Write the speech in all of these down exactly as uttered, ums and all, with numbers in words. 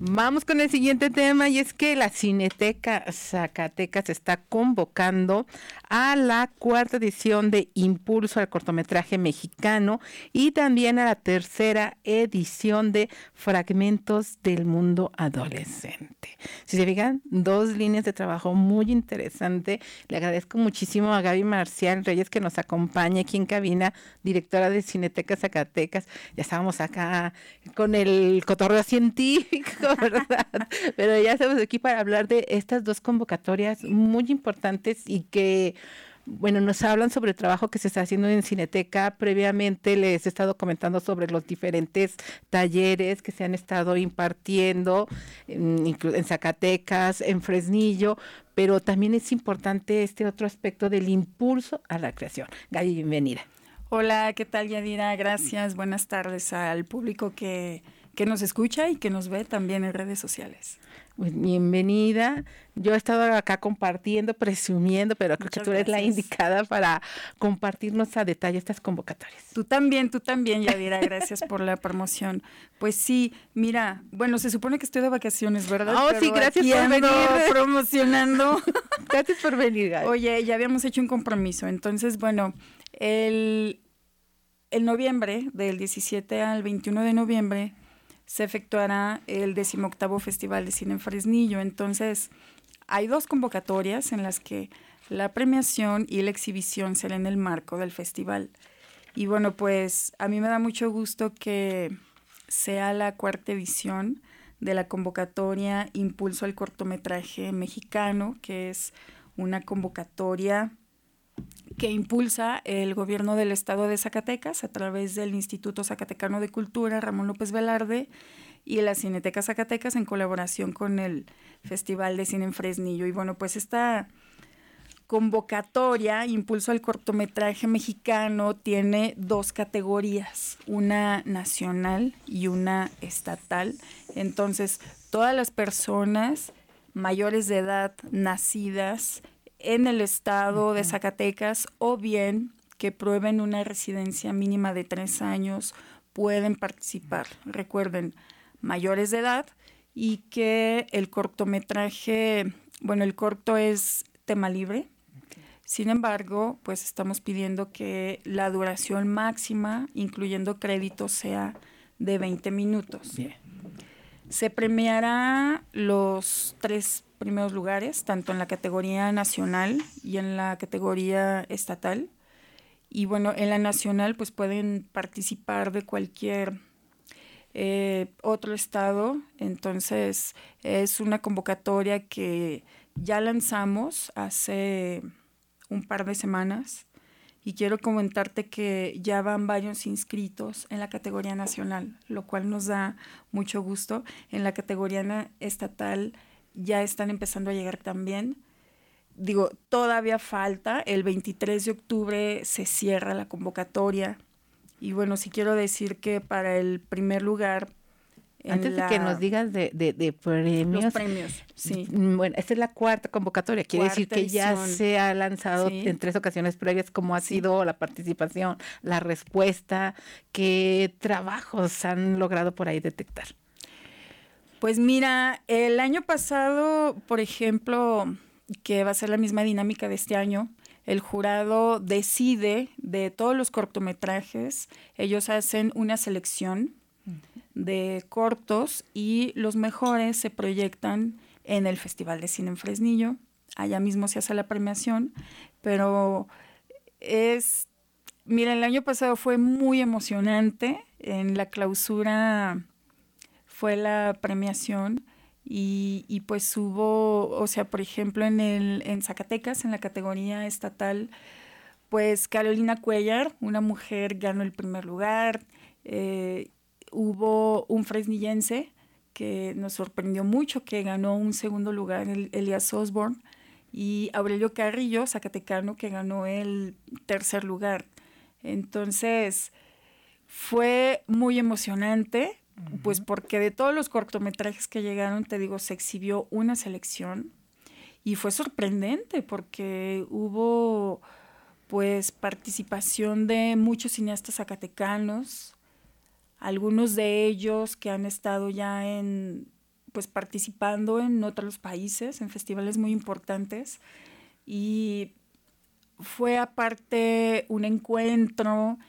Vamos con el siguiente tema y es que la Cineteca Zacatecas está convocando a la cuarta edición de Impulso al cortometraje mexicano y también a la tercera edición de Fragmentos del mundo adolescente. Si se fijan, dos líneas de trabajo muy interesante. Le agradezco muchísimo a Gaby Marcial Reyes que nos acompaña aquí en cabina, directora de Cineteca Zacatecas. Ya estábamos acá con el cotorreo científico, ¿verdad? Pero ya estamos aquí para hablar de estas dos convocatorias muy importantes y que, bueno, nos hablan sobre el trabajo que se está haciendo en Cineteca. Previamente les he estado comentando sobre los diferentes talleres que se han estado impartiendo en, en Zacatecas, en Fresnillo, pero también es importante este otro aspecto del impulso a la creación. Gaby, bienvenida. Hola, ¿qué tal, Yadira? Gracias, buenas tardes al público que, que nos escucha y que nos ve también en redes sociales. Pues bienvenida. Yo he estado acá compartiendo, presumiendo, pero creo Muchas que tú eres gracias. La indicada para compartirnos a detalle estas convocatorias. Tú también, tú también, Yadira, gracias por la promoción. Pues sí, mira, bueno, se supone que estoy de vacaciones, ¿verdad? Oh, pero sí, gracias por venir. Promocionando. Gracias por venir, Gaby. Oye, ya habíamos hecho un compromiso, entonces, bueno, el, el noviembre, del diecisiete al veintiuno de noviembre, se efectuará el decimoctavo Festival de Cine en Fresnillo. Entonces, hay dos convocatorias en las que la premiación y la exhibición será en el marco del festival. Y bueno, pues a mí me da mucho gusto que sea la cuarta edición de la convocatoria Impulso al cortometraje mexicano, que es una convocatoria que impulsa el gobierno del estado de Zacatecas a través del Instituto Zacatecano de Cultura Ramón López Velarde y la Cineteca Zacatecas en colaboración con el Festival de Cine en Fresnillo. Y bueno, pues esta convocatoria, Impulso al cortometraje mexicano, tiene dos categorías, una nacional y una estatal. Entonces, todas las personas mayores de edad nacidas en el estado de Zacatecas o bien que prueben una residencia mínima de tres años pueden participar. Recuerden, mayores de edad y que el cortometraje, bueno, el corto es tema libre. Sin embargo, pues estamos pidiendo que la duración máxima, incluyendo créditos, sea de veinte minutos. Bien. Se premiará los tres primeros lugares, tanto en la categoría nacional y en la categoría estatal. Y bueno, en la nacional pues pueden participar de cualquier eh, otro estado. Entonces es una convocatoria que ya lanzamos hace un par de semanas. Y quiero comentarte que ya van varios inscritos en la categoría nacional, lo cual nos da mucho gusto. En la categoría na- estatal ya están empezando a llegar también. Digo, todavía falta. El veintitrés de octubre se cierra la convocatoria. Y bueno, sí quiero decir que para el primer lugar... Antes de la, que nos digas de, de, de premios. Los premios, sí. Bueno, esta es la cuarta convocatoria. Quiere cuarta decir que edición. Ya se ha lanzado sí. en tres ocasiones previas. ¿Cómo ha sí. sido la participación, la respuesta? ¿Qué trabajos han logrado por ahí detectar? Pues mira, el año pasado, por ejemplo, que va a ser la misma dinámica de este año, el jurado decide de todos los cortometrajes, ellos hacen una selección de cortos y los mejores se proyectan en el Festival de Cine en Fresnillo. Allá mismo se hace la premiación, pero es... Mira, el año pasado fue muy emocionante. En la clausura fue la premiación y, y pues hubo, o sea, por ejemplo, en, el, en Zacatecas, en la categoría estatal, pues Carolina Cuellar, una mujer, ganó el primer lugar. Eh, Hubo un fresnillense que nos sorprendió mucho, que ganó un segundo lugar, el Elías Osborne, y Aurelio Carrillo, zacatecano, que ganó el tercer lugar. Entonces, fue muy emocionante, uh-huh. pues porque de todos los cortometrajes que llegaron, te digo, se exhibió una selección, y fue sorprendente porque hubo, pues, participación de muchos cineastas zacatecanos, algunos de ellos que han estado ya en pues participando en otros países, en festivales muy importantes. Y fue aparte un encuentro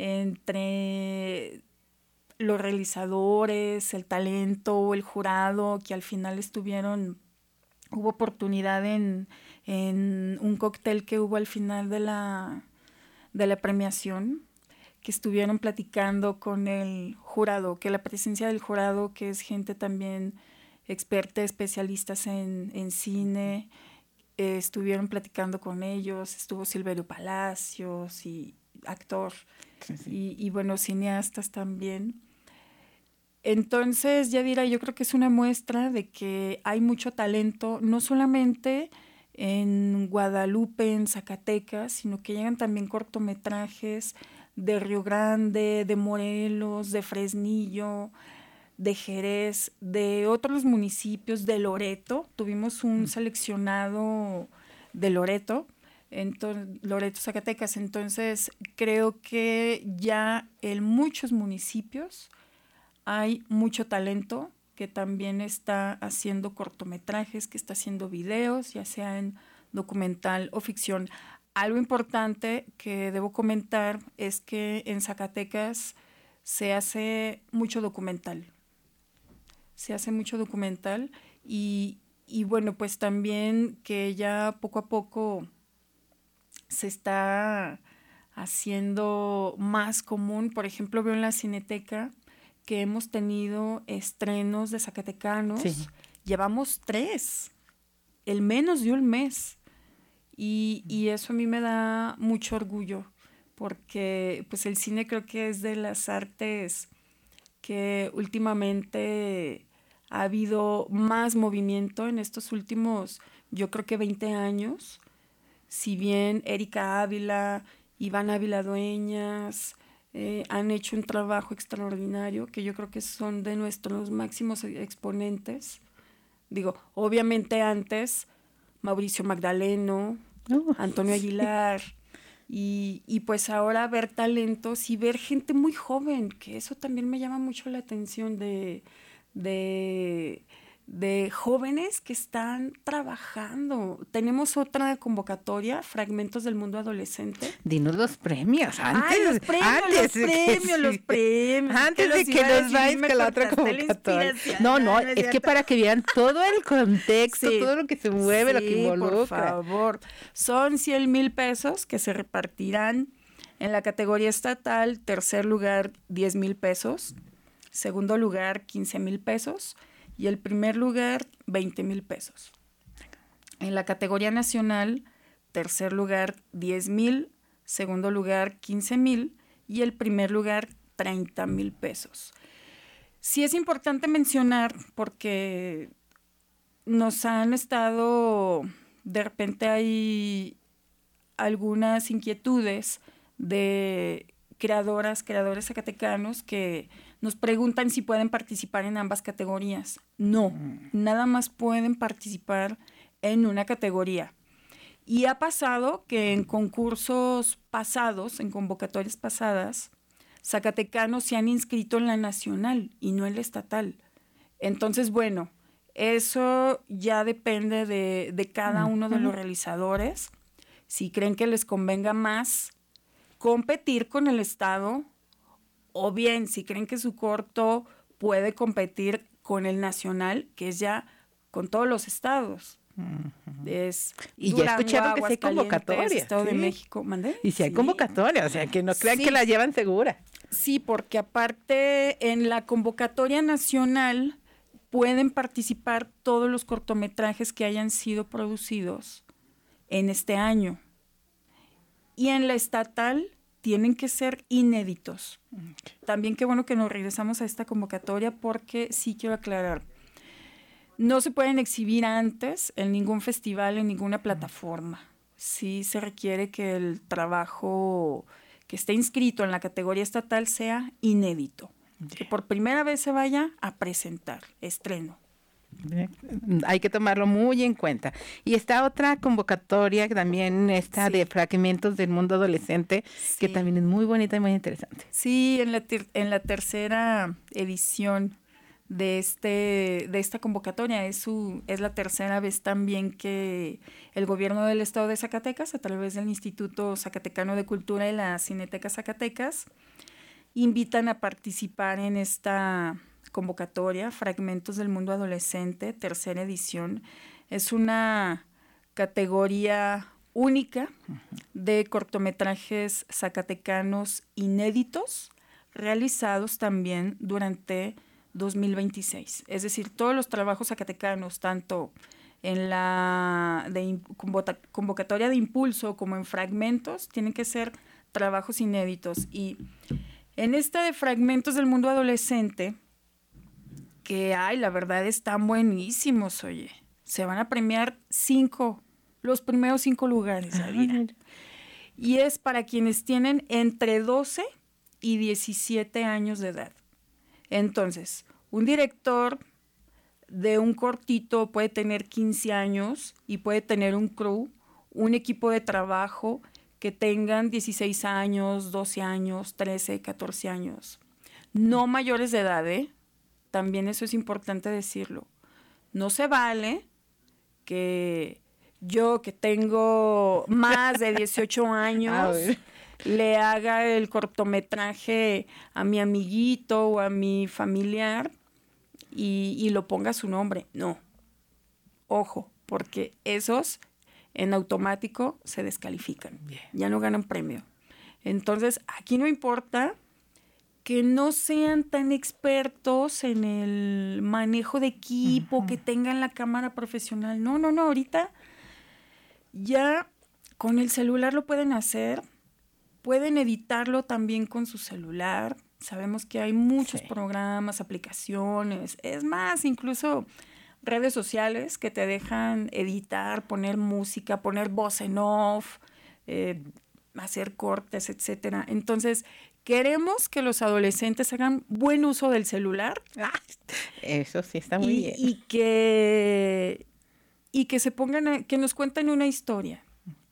entre los realizadores, el talento, el jurado, que al final estuvieron, hubo oportunidad en, en un cóctel que hubo al final de la, de la premiación, que estuvieron platicando con el jurado, que la presencia del jurado, que es gente también experta, especialistas en, en cine, eh, estuvieron platicando con ellos, estuvo Silverio Palacios, y actor, sí, sí. Y, y bueno, cineastas también. Entonces, Yadira, yo creo que es una muestra de que hay mucho talento, no solamente en Guadalupe, en Zacatecas, sino que llegan también cortometrajes de Río Grande, de Morelos, de Fresnillo, de Jerez, de otros municipios, de Loreto. Tuvimos un seleccionado de Loreto, entonces, Loreto, Zacatecas. Entonces, creo que ya en muchos municipios hay mucho talento que también está haciendo cortometrajes, que está haciendo videos, ya sea en documental o ficción. Algo importante que debo comentar es que en Zacatecas se hace mucho documental. Se hace mucho documental y, y bueno, pues también que ya poco a poco se está haciendo más común. Por ejemplo, veo en la Cineteca que hemos tenido estrenos de zacatecanos. Sí. Llevamos tres, el menos de un mes. Y, y eso a mí me da mucho orgullo, porque pues el cine creo que es de las artes que últimamente ha habido más movimiento en estos últimos, yo creo que veinte años. Si bien Erika Ávila, Iván Ávila Dueñas, eh, han hecho un trabajo extraordinario, que yo creo que son de nuestros máximos exponentes. Digo, obviamente antes, Mauricio Magdaleno, oh, Antonio Aguilar, sí. y, y pues ahora ver talentos y ver gente muy joven, que eso también me llama mucho la atención de... de de jóvenes que están trabajando. Tenemos otra convocatoria, Fragmentos del Mundo Adolescente. Dinos los premios. Antes, Ay, los premios, antes los premios, que, los premios. Antes de que nos vayas con la otra convocatoria. No, no, no, es que para que vean todo el contexto, sí, todo lo que se mueve, sí, lo que involucra. Por favor. Son cien mil pesos que se repartirán en la categoría estatal. Tercer lugar, diez mil pesos. Segundo lugar, quince mil pesos. Y el primer lugar, veinte mil pesos. En la categoría nacional, tercer lugar, diez mil, segundo lugar, quince mil y el primer lugar, treinta mil pesos. Sí es importante mencionar porque nos han estado, de repente hay algunas inquietudes de creadoras, creadores zacatecanos que nos preguntan si pueden participar en ambas categorías. No, mm. nada más pueden participar en una categoría. Y ha pasado que en concursos pasados, en convocatorias pasadas, zacatecanos se han inscrito en la nacional y no en la estatal. Entonces, bueno, eso ya depende de, de cada uno de los realizadores. Si creen que les convenga más competir con el Estado, o bien si creen que su corto puede competir con el nacional, que es ya con todos los estados. Uh-huh. Es y Durango, ya escucharon que sí hay convocatorias. Estado ¿sí? de México, ¿mandé? Y si hay sí. convocatoria, o sea, que no crean sí. que la llevan segura. Sí, porque aparte en la convocatoria nacional pueden participar todos los cortometrajes que hayan sido producidos en este año. Y en la estatal tienen que ser inéditos. Okay. También qué bueno que nos regresamos a esta convocatoria porque sí quiero aclarar. No se pueden exhibir antes en ningún festival, en ninguna plataforma. Sí se requiere que el trabajo que esté inscrito en la categoría estatal sea inédito. Yeah. Que por primera vez se vaya a presentar, estreno. Hay que tomarlo muy en cuenta. Y está otra convocatoria que también está sí. de Fragmentos del Mundo Adolescente, sí. que también es muy bonita y muy interesante. Sí, en la, ter- en la tercera edición de este de esta convocatoria. Es su es la tercera vez también que el gobierno del estado de Zacatecas, a través del Instituto Zacatecano de Cultura y la Cineteca Zacatecas, invitan a participar en esta convocatoria, Fragmentos del Mundo Adolescente, tercera edición. Es una categoría única de cortometrajes zacatecanos inéditos, realizados también durante dos mil veintiséis. Es decir, todos los trabajos zacatecanos, tanto en la de convocatoria de impulso como en fragmentos, tienen que ser trabajos inéditos. Y en esta de Fragmentos del Mundo Adolescente, que ay, la verdad están buenísimos, oye. Se van a premiar cinco, los primeros cinco lugares, Adira. Y es para quienes tienen entre doce y diecisiete años de edad. Entonces, un director de un cortito puede tener quince años y puede tener un crew, un equipo de trabajo que tengan dieciséis años, doce años, trece, catorce años. No mayores de edad, ¿eh? También eso es importante decirlo. No se vale que yo, que tengo más de dieciocho años, le haga el cortometraje a mi amiguito o a mi familiar y, y lo ponga su nombre. No. Ojo, porque esos en automático se descalifican. Bien. Ya no ganan premio. Entonces, aquí no importa que no sean tan expertos en el manejo de equipo, uh-huh. que tengan la cámara profesional. No, no, no, ahorita ya con el celular lo pueden hacer, pueden editarlo también con su celular. Sabemos que hay muchos sí. programas, aplicaciones, es más, incluso redes sociales que te dejan editar, poner música, poner voz en off, eh, hacer cortes, etcétera. Entonces, queremos que los adolescentes hagan buen uso del celular. Ah, eso sí está muy y, bien. Y que, y que se pongan, a, que nos cuenten una historia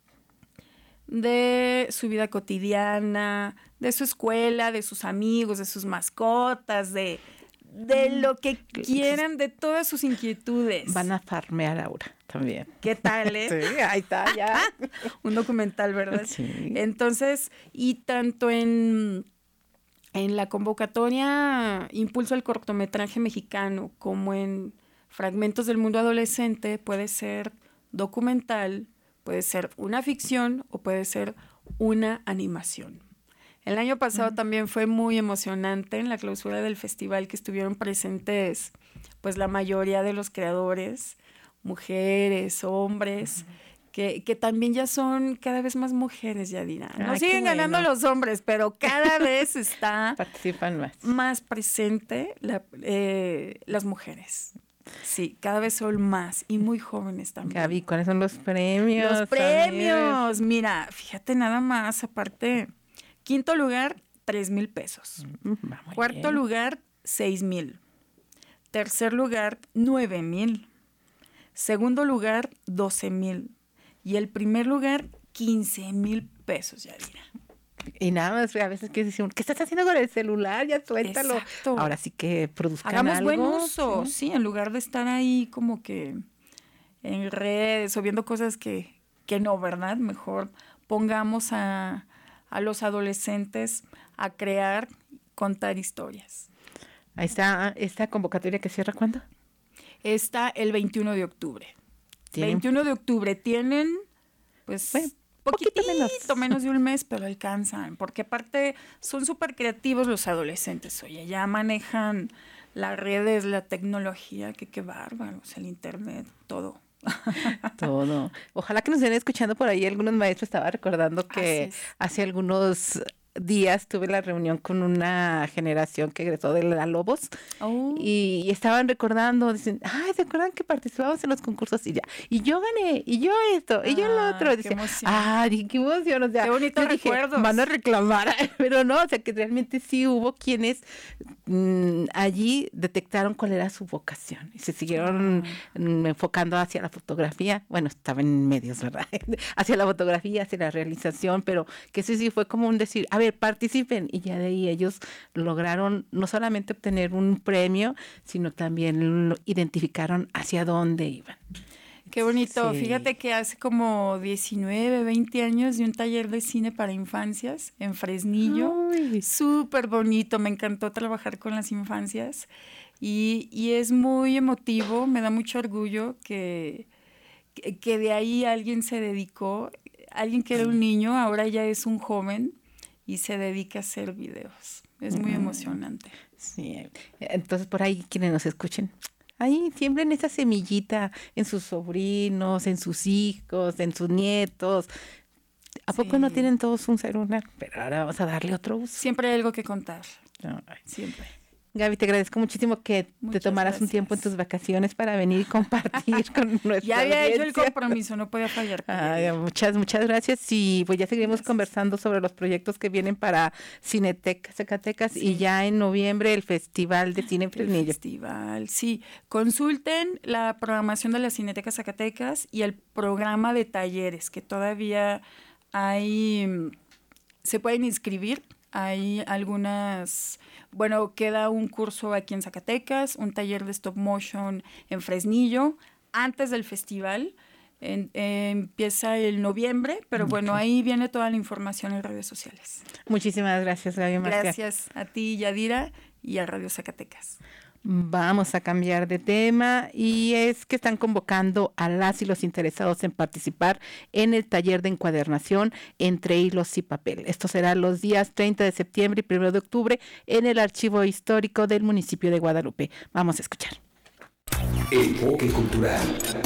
de su vida cotidiana, de su escuela, de sus amigos, de sus mascotas, de, de lo que quieran, de todas sus inquietudes. Van a farmear ahora también. ¿Qué tal, eh? Sí, ahí está, ya. Un documental, ¿verdad? Sí. Entonces, y tanto en, en la convocatoria Impulso al Cortometraje Mexicano como en Fragmentos del Mundo Adolescente, puede ser documental, puede ser una ficción o puede ser una animación. El año pasado uh-huh. también fue muy emocionante en la clausura del festival, que estuvieron presentes pues la mayoría de los creadores, mujeres, hombres, uh-huh. que, que también ya son cada vez más mujeres, Yadira. No Ay, siguen ganando bueno. los hombres, pero cada vez está participan más, más presente la, eh, las mujeres. Sí, cada vez son más y muy jóvenes también. Gaby, ¿cuáles son los premios? Los premios, mira, fíjate nada más, aparte, quinto lugar, tres mil pesos. Mm, Cuarto bien. lugar, seis mil. Tercer lugar, nueve mil. Segundo lugar, doce mil. Y el primer lugar, quince mil pesos, Yadira. Y nada más, a veces que decimos, ¿qué estás haciendo con el celular? Ya suéltalo. Exacto. Ahora sí que produzcan Hagamos algo. buen uso, ¿sí? ¿sí? En lugar de estar ahí como que en redes o viendo cosas que, que no, ¿verdad? Mejor pongamos a, a los adolescentes a crear, contar historias. Ahí está, esta convocatoria que cierra, ¿cuándo? Está el veintiuno de octubre. ¿Tienen? veintiuno de octubre. Tienen, pues... Bueno, Poquito menos. menos de un mes, pero alcanzan, porque aparte son súper creativos los adolescentes, oye, ya manejan las redes, la tecnología, que qué bárbaros, el internet, todo. Todo. Ojalá que nos estén escuchando por ahí algunos maestros. Estaba recordando que hace algunos días tuve la reunión con una generación que egresó de la Lobos oh. y, y estaban recordando, dicen, ay, ¿se acuerdan que participamos en los concursos? Y ya, y yo gané, y yo esto, y yo ah, lo otro. Dice, ay, qué emoción, o sea, qué bonito recuerdos. Dije, van a reclamar, pero no, o sea, que realmente sí hubo quienes mmm, allí detectaron cuál era su vocación y se siguieron ah. mmm, enfocando hacia la fotografía. Bueno, estaba en medios, ¿verdad? Hacia la fotografía, hacia la realización, pero que sí, sí fue como un decir, a ver, ver, participen. Y ya de ahí ellos lograron no solamente obtener un premio, sino también lo identificaron hacia dónde iban. Qué bonito. Sí. Fíjate que hace como diecinueve, veinte años de un taller de cine para infancias en Fresnillo. Súper bonito. Me encantó trabajar con las infancias. Y, y es muy emotivo. Me da mucho orgullo que, que, que de ahí alguien se dedicó. Alguien que era un niño, ahora ya es un joven y se dedica a hacer videos. Es muy emocionante. Sí. Entonces, por ahí, quienes nos escuchen, ahí siembren esa semillita en sus sobrinos, en sus hijos, en sus nietos. ¿A poco Sí. no tienen todos un celular? Pero ahora vamos a darle otro uso. Siempre hay algo que contar. Ay. Siempre. Gaby, te agradezco muchísimo que Muchas te tomaras gracias. un tiempo en tus vacaciones para venir y compartir con nuestra Ya había hecho el audiencia. compromiso, no podía fallar. Ay, muchas, muchas gracias. Y pues ya seguiremos Gracias. conversando sobre los proyectos que vienen para Cineteca Zacatecas Sí. y ya en noviembre el Festival de Cine en El Fresnillo. festival, sí. Consulten la programación de la Cineteca Zacatecas y el programa de talleres, que todavía hay, mm, se pueden inscribir. Hay algunas, bueno, queda un curso aquí en Zacatecas, un taller de stop motion en Fresnillo, antes del festival. En- eh, empieza el noviembre, pero bueno, ahí viene toda la información en redes sociales. Muchísimas gracias, Gaby Márquez. Gracias a ti, Yadira, y a Radio Zacatecas. Vamos a cambiar de tema y es que están convocando a las y los interesados en participar en el taller de encuadernación Entre hilos y papel. Esto será los días treinta de septiembre y primero de octubre en el Archivo Histórico del municipio de Guadalupe. Vamos a escuchar. Enfoque cultural.